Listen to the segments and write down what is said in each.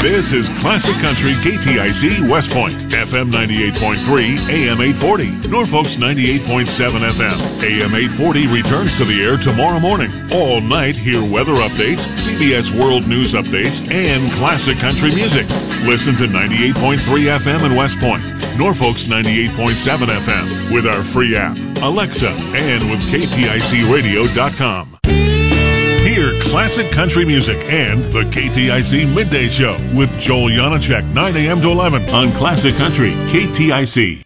This is Classic Country KTIC West Point, FM 98.3, AM 840. Norfolk's 98.7 FM, AM 840 returns to the air tomorrow morning. All night, hear weather updates, CBS World News updates, and classic country music. Listen to 98.3 FM in West Point, Norfolk's 98.7 FM, with our free app, Alexa, and with KTICradio.com. Hear classic country music and the KTIC Midday Show with Joel Janacek, 9 a.m. to 11 on Classic Country, KTIC.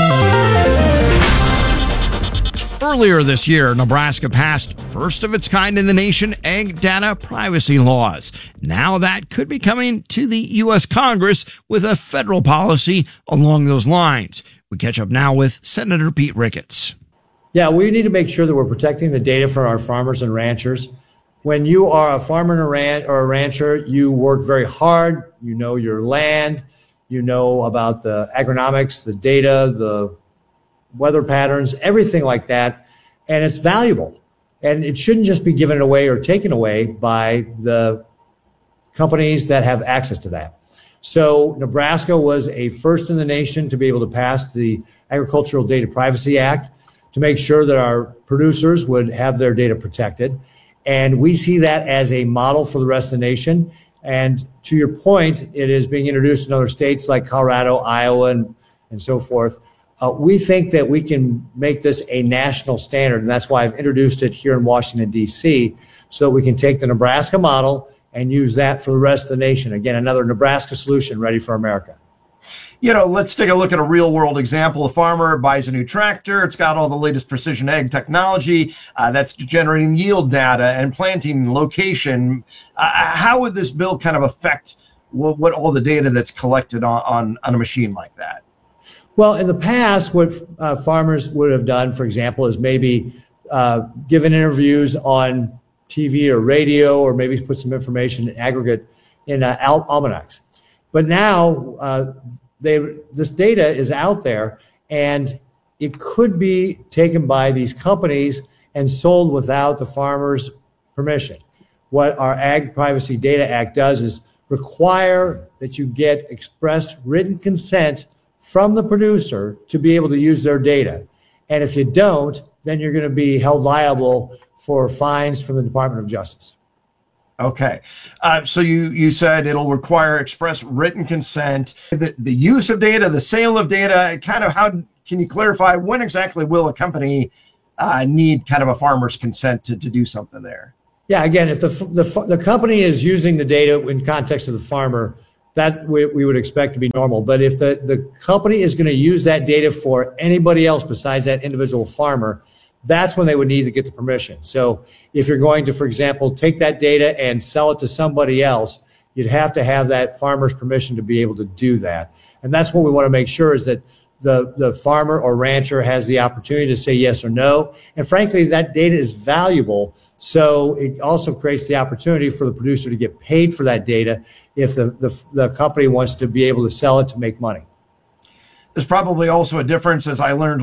Earlier this year, Nebraska passed first of its kind in the nation ag data privacy laws. Now that could be coming to the U.S. Congress with a federal policy along those lines. We catch up now with Senator Pete Ricketts. Yeah, we need to make sure that we're protecting the data for our farmers and ranchers. When you are a farmer and a rancher, you work very hard. You know your land. You know about the agronomics, the data, the weather patterns, everything like that. And it's valuable. And it shouldn't just be given away or taken away by the companies that have access to that. So Nebraska was a first in the nation to be able to pass the Agricultural Data Privacy Act to make sure that our producers would have their data protected. And we see that as a model for the rest of the nation. And to your point, it is being introduced in other states like Colorado, Iowa, and so forth. We think that we can make this a national standard, and that's why I've introduced it here in Washington, D.C., so that we can take the Nebraska model and use that for the rest of the nation. Again, another Nebraska solution ready for America. You know, let's take a look at a real-world example. A farmer buys a new tractor. It's got all the latest precision ag technology that's generating yield data and planting location. How would this bill kind of affect what all the data that's collected on a machine like that? Well, in the past, what farmers would have done, for example, is maybe given interviews on TV or radio, or maybe put some information in aggregate in almanacs. But now this data is out there, and it could be taken by these companies and sold without the farmer's permission. What our Ag Privacy Data Act does is require that you get expressed written consent from the producer to be able to use their data. And if you don't, then you're going to be held liable for fines from the Department of Justice. Okay. So you said it'll require express written consent. The use of data, the sale of data, kind of how can you clarify when exactly will a company need kind of a farmer's consent to do something there? Yeah, again, if the company is using the data in context of the farmer, that we would expect to be normal. But if the company is going to use that data for anybody else besides that individual farmer, that's when they would need to get the permission. So if you're going to, for example, take that data and sell it to somebody else, you'd have to have that farmer's permission to be able to do that. And that's what we want to make sure is that the farmer or rancher has the opportunity to say yes or no. And frankly, that data is valuable. So it also creates the opportunity for the producer to get paid for that data if the company wants to be able to sell it to make money. There's probably also a difference, as I learned